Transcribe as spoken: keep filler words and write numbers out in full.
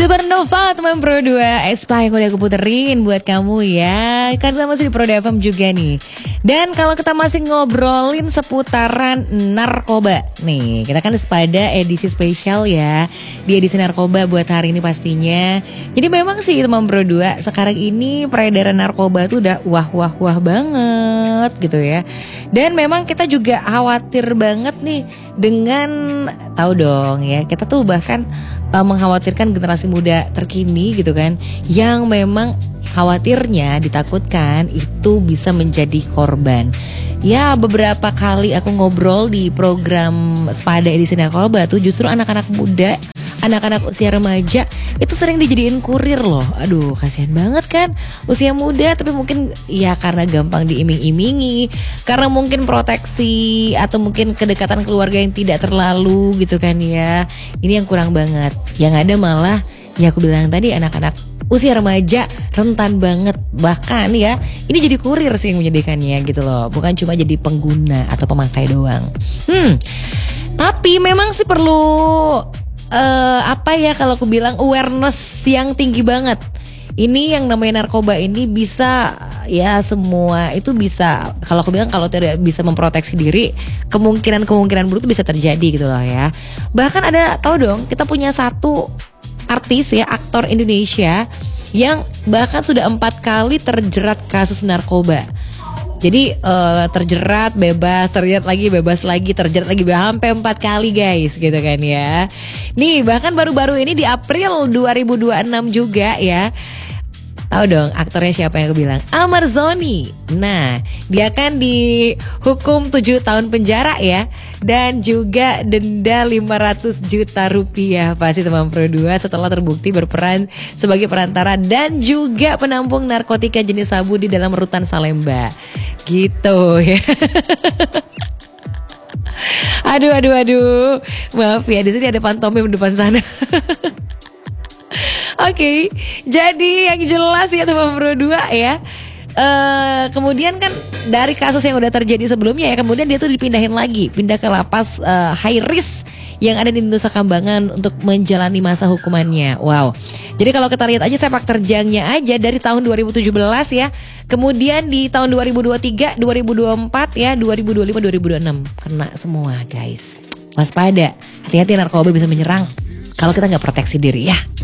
Supernova teman Pro dua Espa yang udah aku puterin buat kamu ya. Kan sama masih di Pro F M juga nih. Dan kalau kita masih ngobrolin seputaran narkoba nih, kita kan pada edisi spesial ya, di edisi narkoba buat hari ini pastinya. Jadi memang sih teman Pro dua, sekarang ini peredaran narkoba tuh udah wah wah wah banget gitu ya. Dan memang kita juga khawatir banget nih dengan, tahu dong ya, kita tuh bahkan uh, mengkhawatirkan generasi muda terkini gitu kan, yang memang khawatirnya ditakutkan itu bisa menjadi korban. Ya beberapa kali aku ngobrol di program Sepada edisi narkoba tuh justru anak-anak muda, anak-anak usia remaja itu sering dijadiin kurir loh. Aduh kasihan banget kan, usia muda tapi mungkin ya karena gampang diiming-imingi, karena mungkin proteksi atau mungkin kedekatan keluarga yang tidak terlalu gitu kan ya. Ini yang kurang banget. Yang ada malah ya aku bilang tadi, anak-anak usia remaja rentan banget. Bahkan ya ini jadi kurir sih yang menyedihkannya gitu loh, bukan cuma jadi pengguna atau pemakai doang. Hmm Tapi memang sih perlu uh, apa ya kalau aku bilang awareness yang tinggi banget. Ini yang namanya narkoba ini bisa ya semua itu bisa, kalau aku bilang kalau tidak bisa memproteksi diri, kemungkinan-kemungkinan buruk itu bisa terjadi gitu loh ya. Bahkan ada, tahu dong, kita punya satu artis ya, aktor Indonesia yang bahkan sudah empat kali terjerat kasus narkoba. Jadi uh, terjerat, bebas, terjerat lagi, bebas lagi, terjerat lagi, sampai empat kali guys gitu kan ya. Nih bahkan baru-baru ini di April dua ribu dua puluh enam juga ya. Tahu dong aktornya siapa yang aku bilang? Ahmad Zhoni. Nah, dia kan dihukum tujuh tahun penjara ya, dan juga denda lima ratus juta rupiah pasti teman Pro dua setelah terbukti berperan sebagai perantara dan juga penampung narkotika jenis sabu di dalam rutan Salemba. Gitu ya. Aduh aduh aduh. Maaf ya, di sini ada pantomim depan sana. Oke, okay, jadi yang jelas ya teman Pro dua ya, uh, kemudian kan dari kasus yang udah terjadi sebelumnya ya, kemudian dia tuh dipindahin lagi, pindah ke lapas uh, high risk yang ada di Nusa Kambangan untuk menjalani masa hukumannya. Wow. Jadi kalau kita lihat aja sepak terjangnya aja dari tahun dua ribu tujuh belas ya, kemudian di tahun dua ribu dua puluh tiga, dua ribu dua puluh empat ya, dua ribu dua puluh lima, dua ribu dua puluh enam kena semua guys. Waspada, hati-hati narkoba bisa menyerang kalau kita nggak proteksi diri ya.